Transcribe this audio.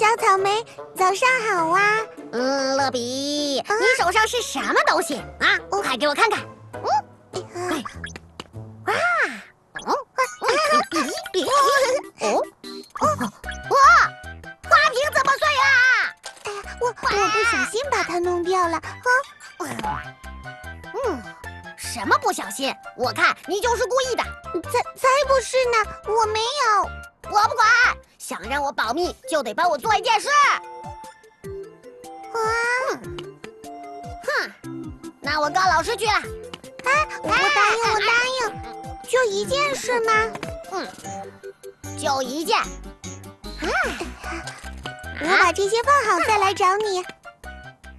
小草莓，早上好啊！ 乐比，你手上是什么东西啊？快给我看看。花瓶怎么碎啦？ 我不小心把它弄掉了。 什么不小心？我看你就是故意的。 才不是呢，我没有。 我不管，想让我保密就得帮我做一件事。那我告老师去了。 我答应，就一件事吗？ 就一件。 我把这些放好再来找你。